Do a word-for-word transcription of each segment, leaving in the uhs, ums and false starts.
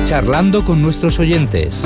charlando con nuestros oyentes.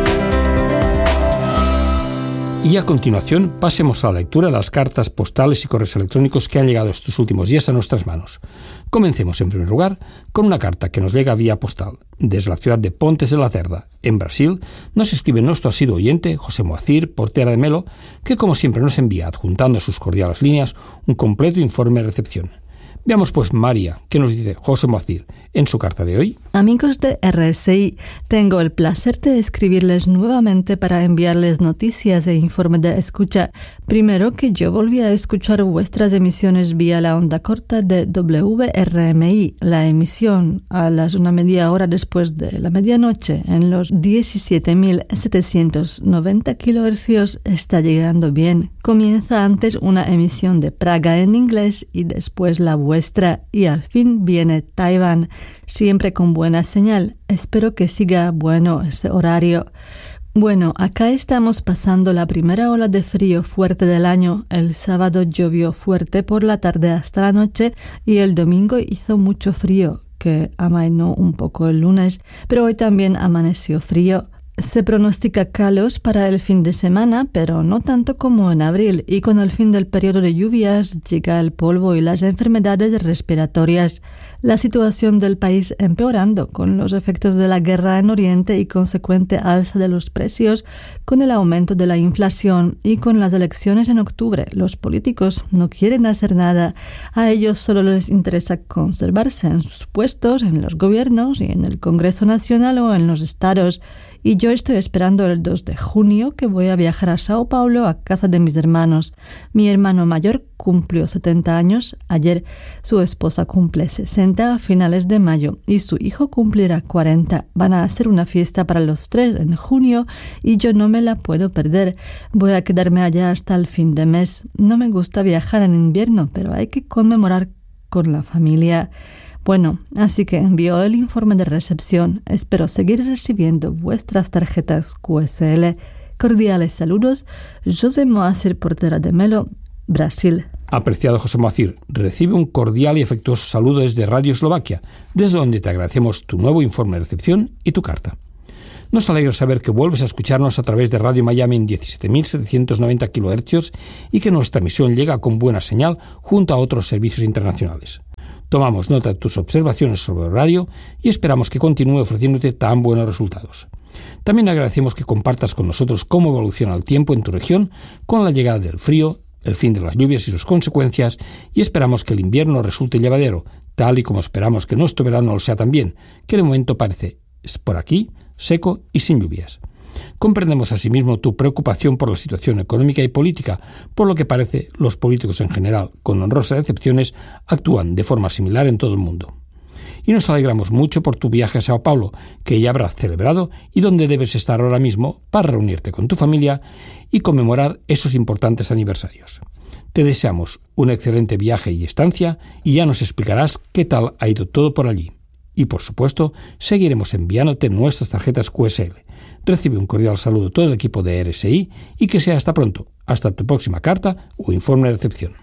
Y a continuación pasemos a la lectura de las cartas postales y correos electrónicos que han llegado estos últimos días a nuestras manos. Comencemos en primer lugar con una carta que nos llega vía postal. Desde la ciudad de Pontes de la Cerda, en Brasil, nos escribe nuestro asiduo oyente, José Moacir Portera de Melo, que como siempre nos envía, adjuntando a sus cordiales líneas, un completo informe de recepción. Veamos pues, María, ¿qué nos dice José Moacir en su carta de hoy? Amigos de R S I, tengo el placer de escribirles nuevamente para enviarles noticias e informe de escucha. Primero, que yo volví a escuchar vuestras emisiones vía la onda corta de W R M I. La emisión a las una media hora después de la medianoche en los diecisiete mil setecientos noventa kilohercios está llegando bien. Comienza antes una emisión de Praga en inglés y después la vuestra, y al fin viene Taiwán, siempre con buena señal. Espero que siga bueno ese horario. Bueno, acá estamos pasando la primera ola de frío fuerte del año. El sábado llovió fuerte por la tarde hasta la noche y el domingo hizo mucho frío, que amainó un poco el lunes, pero hoy también amaneció frío. Se pronostica calos para el fin de semana, pero no tanto como en abril, y con el fin del periodo de lluvias llega el polvo y las enfermedades respiratorias. La situación del país empeorando con los efectos de la guerra en Oriente y consecuente alza de los precios, con el aumento de la inflación y con las elecciones en octubre. Los políticos no quieren hacer nada. A ellos solo les interesa conservarse en sus puestos, en los gobiernos y en el Congreso Nacional o en los estados. Y yo estoy esperando el dos de junio, que voy a viajar a Sao Paulo a casa de mis hermanos. Mi hermano mayor cumplió setenta años ayer, su esposa cumple sesenta a finales de mayo y su hijo cumplirá cuarenta. Van a hacer una fiesta para los tres en junio y yo no me la puedo perder. Voy a quedarme allá hasta el fin de mes. No me gusta viajar en invierno, pero hay que conmemorar con la familia. Bueno, así que envío el informe de recepción. Espero seguir recibiendo vuestras tarjetas Q S L. Cordiales saludos, José Moacir Portera de Melo, Brasil. Apreciado José Moacir, recibe un cordial y afectuoso saludo desde Radio Eslovaquia, desde donde te agradecemos tu nuevo informe de recepción y tu carta. Nos alegra saber que vuelves a escucharnos a través de Radio Miami en diecisiete mil setecientos noventa kilohercios y que nuestra emisión llega con buena señal junto a otros servicios internacionales. Tomamos nota de tus observaciones sobre el horario y esperamos que continúe ofreciéndote tan buenos resultados. También agradecemos que compartas con nosotros cómo evoluciona el tiempo en tu región con la llegada del frío, el fin de las lluvias y sus consecuencias, y esperamos que el invierno resulte llevadero, tal y como esperamos que nuestro verano lo sea también, que de momento parece, por aquí, seco y sin lluvias. Comprendemos asimismo tu preocupación por la situación económica y política, por lo que parece los políticos en general, con honrosas excepciones, actúan de forma similar en todo el mundo. Y nos alegramos mucho por tu viaje a Sao Paulo, que ya habrás celebrado y donde debes estar ahora mismo para reunirte con tu familia y conmemorar esos importantes aniversarios. Te deseamos un excelente viaje y estancia y ya nos explicarás qué tal ha ido todo por allí. Y por supuesto, seguiremos enviándote nuestras tarjetas Q S L. Recibe un cordial saludo de todo el equipo de R S I y que sea hasta pronto, hasta tu próxima carta o informe de recepción.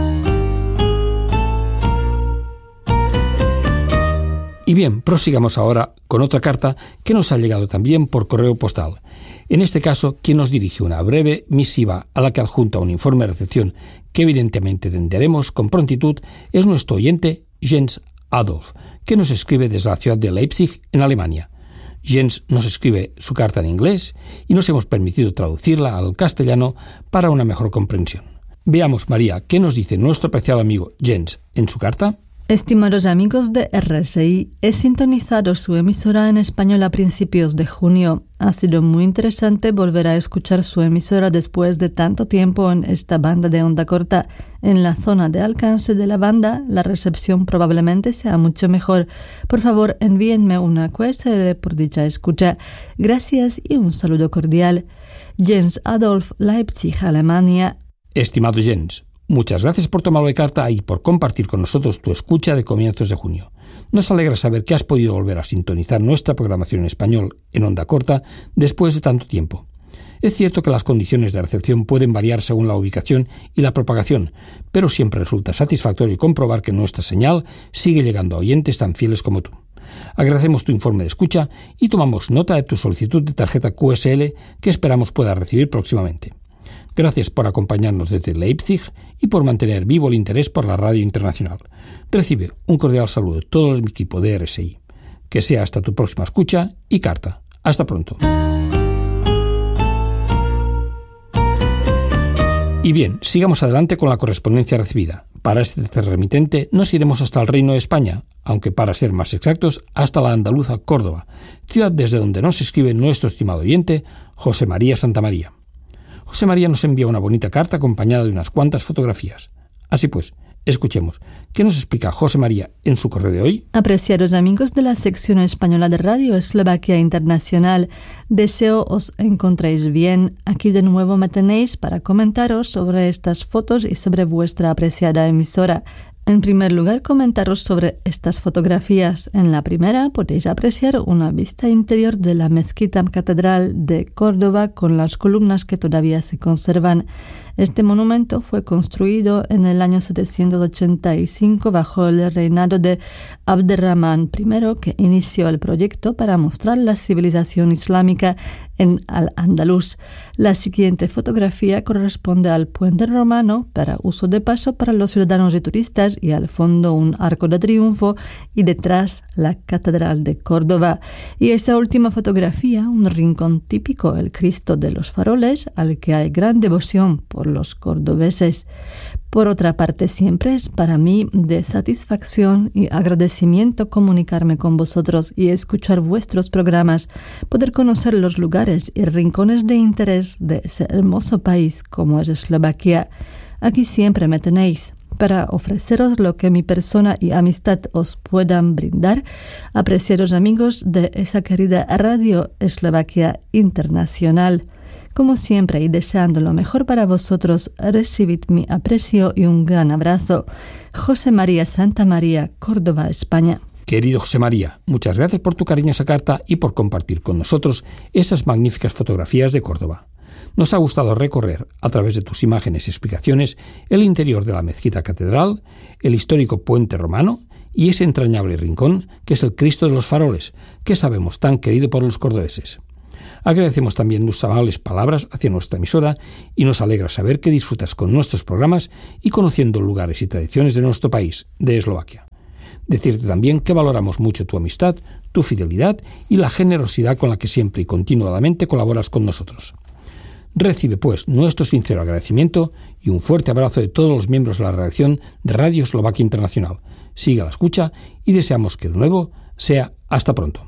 Y bien, prosigamos ahora con otra carta que nos ha llegado también por correo postal. En este caso, quien nos dirige una breve misiva a la que adjunta un informe de recepción que evidentemente atenderemos con prontitud es nuestro oyente Jens Adolf, que nos escribe desde la ciudad de Leipzig, en Alemania. Jens nos escribe su carta en inglés y nos hemos permitido traducirla al castellano para una mejor comprensión. Veamos, María, qué nos dice nuestro apreciado amigo Jens en su carta. Estimados amigos de R S I, he sintonizado su emisora en español a principios de junio. Ha sido muy interesante volver a escuchar su emisora después de tanto tiempo en esta banda de onda corta. En la zona de alcance de la banda, la recepción probablemente sea mucho mejor. Por favor, envíenme una Q S L por dicha escucha. Gracias y un saludo cordial. Jens Adolf, Leipzig, Alemania. Estimado Jens, muchas gracias por tomarlo de carta y por compartir con nosotros tu escucha de comienzos de junio. Nos alegra saber que has podido volver a sintonizar nuestra programación en español en onda corta después de tanto tiempo. Es cierto que las condiciones de recepción pueden variar según la ubicación y la propagación, pero siempre resulta satisfactorio comprobar que nuestra señal sigue llegando a oyentes tan fieles como tú. Agradecemos tu informe de escucha y tomamos nota de tu solicitud de tarjeta Q S L que esperamos puedas recibir próximamente. Gracias por acompañarnos desde Leipzig y por mantener vivo el interés por la radio internacional. Recibe un cordial saludo de todo el equipo de R S I. Que sea hasta tu próxima escucha y carta. Hasta pronto. Y bien, sigamos adelante con la correspondencia recibida. Para este tercer remitente nos iremos hasta el Reino de España, aunque para ser más exactos, hasta la andaluza Córdoba, ciudad desde donde nos escribe nuestro estimado oyente, José María Santamaría. José María nos envía una bonita carta acompañada de unas cuantas fotografías. Así pues, escuchemos. ¿Qué nos explica José María en su correo de hoy? Apreciados amigos de la sección española de Radio Eslovaquia Internacional, deseo os encontréis bien. Aquí de nuevo me tenéis para comentaros sobre estas fotos y sobre vuestra apreciada emisora. En primer lugar, comentaros sobre estas fotografías. En la primera podéis apreciar una vista interior de la mezquita catedral de Córdoba con las columnas que todavía se conservan. Este monumento fue construido en el año setecientos ochenta y cinco bajo el reinado de Abderramán primero, que inició el proyecto para mostrar la civilización islámica en Al-Ándalus. La siguiente fotografía corresponde al puente romano para uso de paso para los ciudadanos y turistas, y al fondo un arco de triunfo y detrás la catedral de Córdoba. Y esa última fotografía, un rincón típico, el Cristo de los Faroles, al que hay gran devoción por los cordobeses. Por otra parte, siempre es para mí de satisfacción y agradecimiento comunicarme con vosotros y escuchar vuestros programas, poder conocer los lugares y rincones de interés de ese hermoso país como es Eslovaquia. Aquí siempre me tenéis para ofreceros lo que mi persona y amistad os puedan brindar, apreciados amigos de esa querida Radio Eslovaquia Internacional. Como siempre y deseando lo mejor para vosotros, recibid mi aprecio y un gran abrazo. José María Santamaría, Córdoba, España. Querido José María, muchas gracias por tu cariñosa carta y por compartir con nosotros esas magníficas fotografías de Córdoba. Nos ha gustado recorrer, a través de tus imágenes y explicaciones, el interior de la mezquita catedral, el histórico puente romano y ese entrañable rincón que es el Cristo de los Faroles, que sabemos tan querido por los cordobeses. Agradecemos también tus amables palabras hacia nuestra emisora y nos alegra saber que disfrutas con nuestros programas y conociendo lugares y tradiciones de nuestro país, de Eslovaquia. Decirte también que valoramos mucho tu amistad, tu fidelidad y la generosidad con la que siempre y continuadamente colaboras con nosotros. Recibe, pues, nuestro sincero agradecimiento y un fuerte abrazo de todos los miembros de la redacción de Radio Eslovaquia Internacional. Siga la escucha y deseamos que de nuevo sea hasta pronto.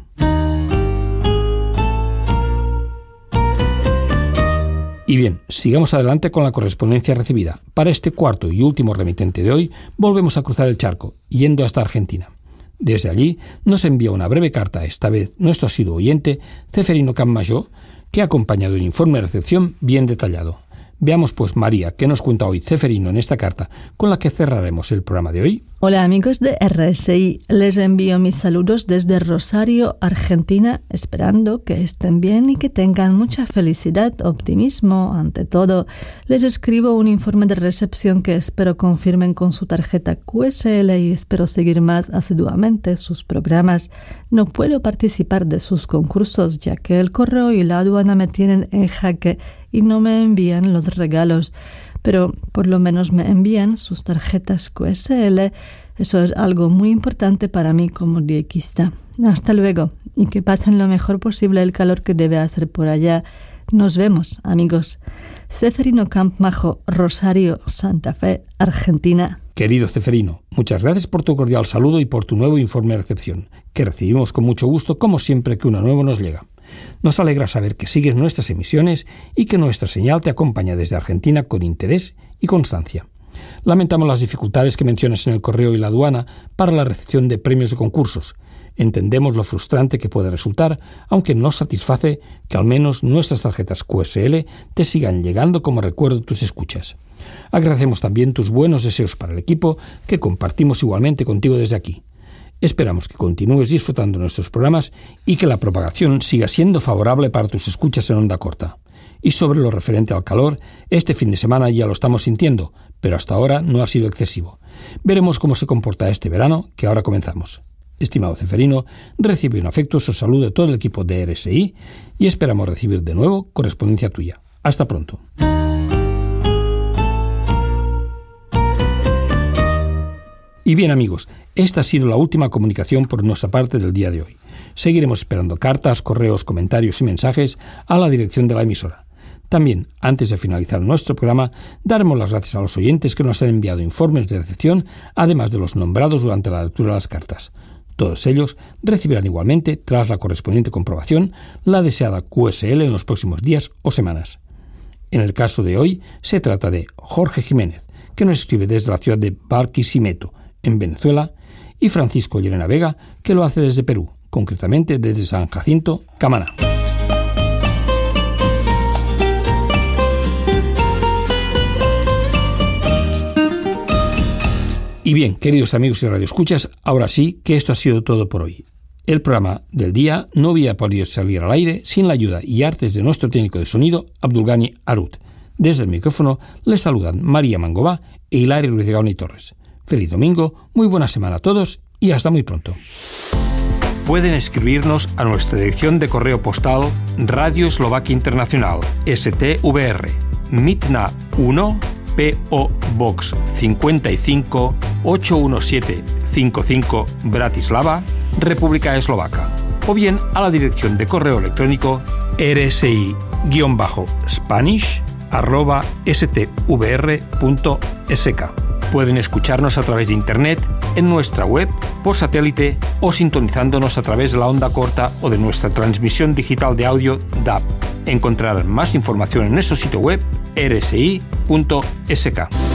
Y bien, sigamos adelante con la correspondencia recibida. Para este cuarto y último remitente de hoy, volvemos a cruzar el charco, yendo hasta Argentina. Desde allí nos envía una breve carta, esta vez nuestro asiduo oyente, Ceferino Campmajó, que ha acompañado un informe de recepción bien detallado. Veamos pues, María, qué nos cuenta hoy Ceferino en esta carta, con la que cerraremos el programa de hoy. Hola amigos de R S I, les envío mis saludos desde Rosario, Argentina, esperando que estén bien y que tengan mucha felicidad, optimismo, ante todo. Les escribo un informe de recepción que espero confirmen con su tarjeta Q S L y espero seguir más asiduamente sus programas. No puedo participar de sus concursos ya que el correo y la aduana me tienen en jaque y no me envían los regalos, pero por lo menos me envían sus tarjetas Q S L. Eso es algo muy importante para mí como diekista. Hasta luego y que pasen lo mejor posible el calor que debe hacer por allá. Nos vemos, amigos. Ceferino Campmajó, Rosario, Santa Fe, Argentina. Querido Ceferino, muchas gracias por tu cordial saludo y por tu nuevo informe de recepción, que recibimos con mucho gusto como siempre que uno nuevo nos llega. Nos alegra saber que sigues nuestras emisiones y que nuestra señal te acompaña desde Argentina con interés y constancia. Lamentamos las dificultades que mencionas en el correo y la aduana para la recepción de premios de concursos. Entendemos lo frustrante que puede resultar, aunque nos satisface que al menos nuestras tarjetas Q S L te sigan llegando como recuerdo de tus escuchas. Agradecemos también tus buenos deseos para el equipo que compartimos igualmente contigo desde aquí. Esperamos que continúes disfrutando nuestros programas y que la propagación siga siendo favorable para tus escuchas en onda corta. Y sobre lo referente al calor, este fin de semana ya lo estamos sintiendo, pero hasta ahora no ha sido excesivo. Veremos cómo se comporta este verano que ahora comenzamos. Estimado Ceferino, recibe un afectuoso saludo de todo el equipo de R S I y esperamos recibir de nuevo correspondencia tuya. Hasta pronto. Y bien amigos, esta ha sido la última comunicación por nuestra parte del día de hoy. Seguiremos esperando cartas, correos, comentarios y mensajes a la dirección de la emisora. También, antes de finalizar nuestro programa, daremos las gracias a los oyentes que nos han enviado informes de recepción, además de los nombrados durante la lectura de las cartas. Todos ellos recibirán igualmente, tras la correspondiente comprobación, la deseada Q S L en los próximos días o semanas. En el caso de hoy, se trata de Jorge Jiménez, que nos escribe desde la ciudad de Barquisimeto, en Venezuela, y Francisco Llerena Vega, que lo hace desde Perú, concretamente desde San Jacinto, Camaná. Y bien, queridos amigos y radioescuchas, ahora sí que esto ha sido todo por hoy. El programa del día no hubiera podido salir al aire sin la ayuda y artes de nuestro técnico de sonido, Abdulgani Arut. Desde el micrófono les saludan María Mangova e Hilario Ruiz de Gaona y Torres. Feliz domingo, muy buena semana a todos y hasta muy pronto. Pueden escribirnos a nuestra dirección de correo postal Radio Eslovaquia Internacional, S T V R, Mitna uno, P O Box cincuenta y cinco, ochocientos diecisiete cincuenta y cinco, Bratislava, República Eslovaca, o bien a la dirección de correo electrónico rsi-spanish arroba stvr punto s k. Pueden escucharnos a través de Internet, en nuestra web, por satélite o sintonizándonos a través de la onda corta o de nuestra transmisión digital de audio D A B. Encontrarán más información en nuestro sitio web r s i punto s k.